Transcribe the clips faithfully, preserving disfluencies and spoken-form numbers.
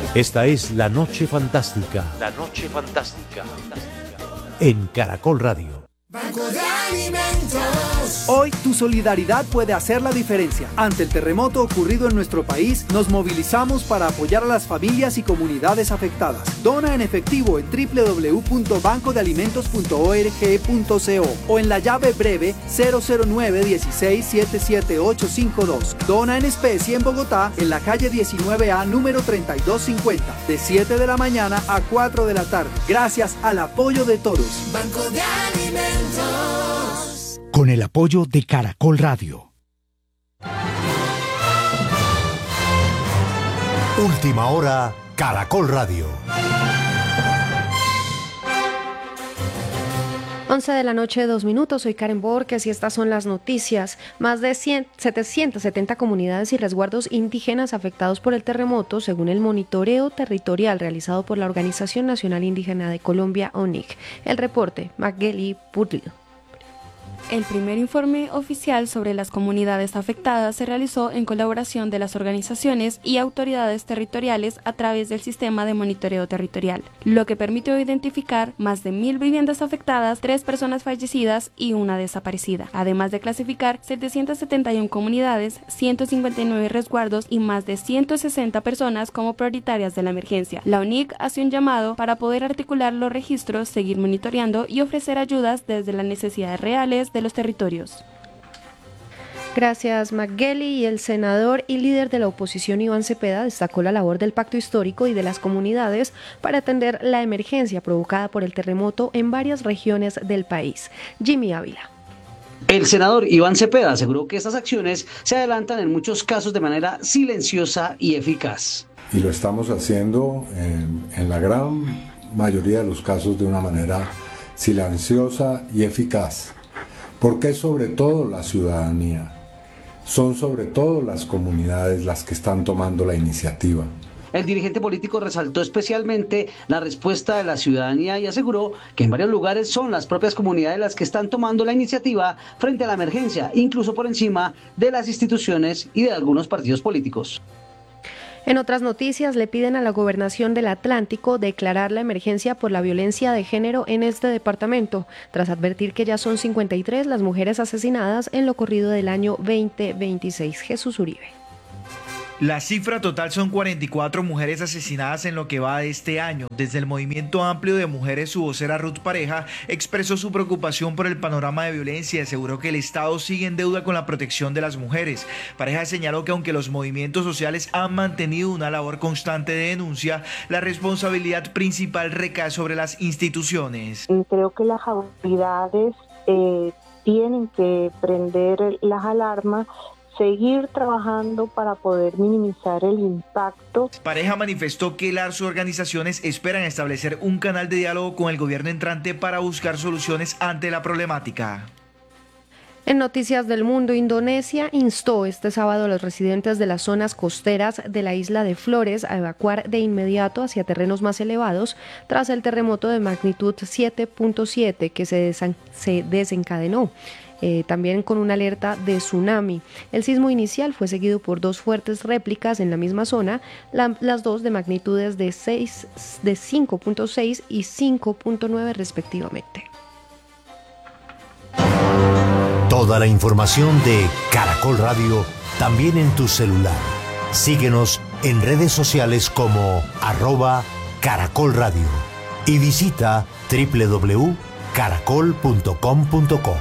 Esta es La Noche Fantástica. La Noche Fantástica. En Caracol Radio. Banco de Alimentos. Hoy tu solidaridad puede hacer la diferencia. Ante el terremoto ocurrido en nuestro país, nos movilizamos para apoyar a las familias y comunidades afectadas. Dona en efectivo en doble u doble u doble u punto banco de alimentos punto org punto co o en la llave breve cero cero nueve dieciséis setenta y siete ochocientos cincuenta y dos. Dona en especie en Bogotá, en la calle diecinueve A, número treinta y dos cincuenta, de siete de la mañana a cuatro de la tarde. Gracias al apoyo de todos. Banco de Alimentos. Con el apoyo de Caracol Radio. Última hora, Caracol Radio. once de la noche, dos minutos. Soy Karen Borges y estas son las noticias. Más de setecientas setenta comunidades y resguardos indígenas afectados por el terremoto, según el monitoreo territorial realizado por la Organización Nacional Indígena de Colombia, O N I C. El reporte, Magali Purlio. El primer informe oficial sobre las comunidades afectadas se realizó en colaboración de las organizaciones y autoridades territoriales a través del sistema de monitoreo territorial, lo que permitió identificar más de mil viviendas afectadas, tres personas fallecidas y una desaparecida, además de clasificar setecientas setenta y una comunidades, ciento cincuenta y nueve resguardos y más de ciento sesenta personas como prioritarias de la emergencia. La O N I C hace un llamado para poder articular los registros, seguir monitoreando y ofrecer ayudas desde las necesidades reales de los territorios. Gracias, Magali. Y el senador y líder de la oposición, Iván Cepeda, destacó la labor del pacto histórico y de las comunidades para atender la emergencia provocada por el terremoto en varias regiones del país. Jimmy Ávila. El senador Iván Cepeda aseguró que estas acciones se adelantan en muchos casos de manera silenciosa y eficaz. Y lo estamos haciendo en, en la gran mayoría de los casos de una manera silenciosa y eficaz. Porque es sobre todo la ciudadanía, son sobre todo las comunidades las que están tomando la iniciativa. El dirigente político resaltó especialmente la respuesta de la ciudadanía y aseguró que en varios lugares son las propias comunidades las que están tomando la iniciativa frente a la emergencia, incluso por encima de las instituciones y de algunos partidos políticos. En otras noticias, le piden a la Gobernación del Atlántico declarar la emergencia por la violencia de género en este departamento, tras advertir que ya son cincuenta y tres las mujeres asesinadas en lo corrido del año veinte veintiséis. Jesús Uribe. La cifra total son cuarenta y cuatro mujeres asesinadas en lo que va de este año. Desde el Movimiento Amplio de Mujeres, su vocera Ruth Pareja expresó su preocupación por el panorama de violencia y aseguró que el Estado sigue en deuda con la protección de las mujeres. Pareja señaló que aunque los movimientos sociales han mantenido una labor constante de denuncia, la responsabilidad principal recae sobre las instituciones. Creo que las autoridades eh, tienen que prender las alarmas, seguir trabajando para poder minimizar el impacto. Pareja manifestó que las organizaciones esperan establecer un canal de diálogo con el gobierno entrante para buscar soluciones ante la problemática. En Noticias del Mundo, Indonesia instó este sábado a los residentes de las zonas costeras de la isla de Flores a evacuar de inmediato hacia terrenos más elevados tras el terremoto de magnitud siete punto siete que se, desen- se desencadenó. Eh, también con una alerta de tsunami. El sismo inicial fue seguido por dos fuertes réplicas en la misma zona, la, las dos de magnitudes de, seis, de cinco punto seis y cinco punto nueve respectivamente. Toda la información de Caracol Radio también en tu celular. Síguenos en redes sociales como arroba Caracol Radio y visita doble u doble u doble u punto caracol punto com punto co.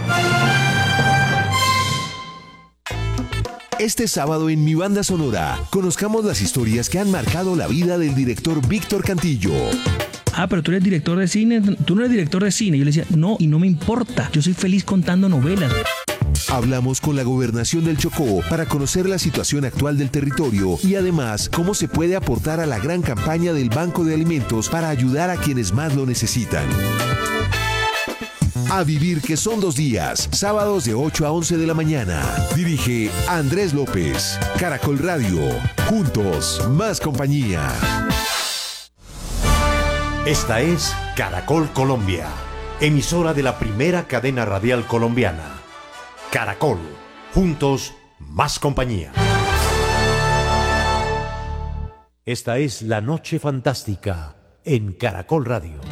Este sábado en Mi Banda Sonora, conozcamos las historias que han marcado la vida del director Víctor Cantillo. Ah, pero tú eres director de cine, tú no eres director de cine. Yo le decía, no, y no me importa, yo soy feliz contando novelas. Hablamos con la Gobernación del Chocó para conocer la situación actual del territorio y además cómo se puede aportar a la gran campaña del Banco de Alimentos para ayudar a quienes más lo necesitan. A vivir que son dos días, sábados de ocho a once de la mañana. Dirige Andrés López. Caracol Radio. Juntos, más compañía. Esta es Caracol Colombia, emisora de la primera cadena radial colombiana. Caracol. Juntos, más compañía. Esta es La Noche Fantástica en Caracol Radio.